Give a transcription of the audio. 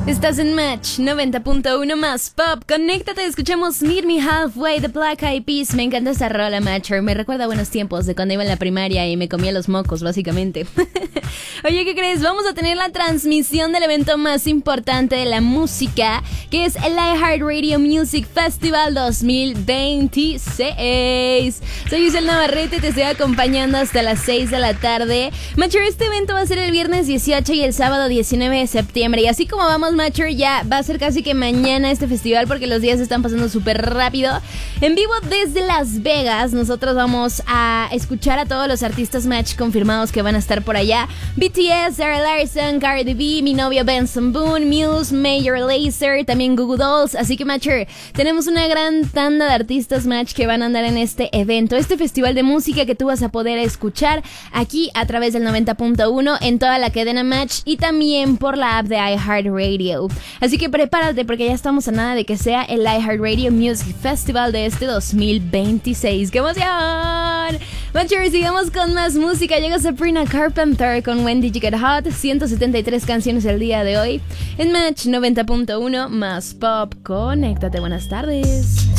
Estás en Match 90.1 más Pop. Conéctate, escuchamos Meet Me Halfway de Black Eyed Peas. Me encanta esta rola, Matcher. Me recuerda a buenos tiempos de cuando iba en la primaria y me comía los mocos, básicamente. Oye, ¿qué crees? Vamos a tener la transmisión del evento más importante de la música, que es el iHeartRadio Music Festival 2026. Soy Isel Navarrete, te estoy acompañando hasta las 6 de la tarde. Matcher, este evento va a ser el viernes 18 y el sábado 19 de septiembre. Y así como vamos, Matcher, ya va a ser casi que mañana este festival porque los días están pasando súper rápido. En vivo desde Las Vegas, nosotros vamos a escuchar a todos los artistas Match confirmados que van a estar por allá. BTS, Sarah Larson, Cardi B, mi novio Benson Boone, Muse, Major Lazer, también Goo Goo Dolls. Así que, Matcher, tenemos una gran tanda de artistas Match que van a andar en este evento, este festival de música que tú vas a poder escuchar aquí a través del 90.1 en toda la cadena Match y también por la app de iHeartRadio. Así que prepárate porque ya estamos a nada de que sea el iHeartRadio Music Festival de este 2026. ¡Qué emoción! Matcher, sigamos con más música. Llega Sabrina Carpenter con When Did You Get Hot. 173 canciones el día de hoy en Match 90.1 más Pop. Conéctate, buenas tardes.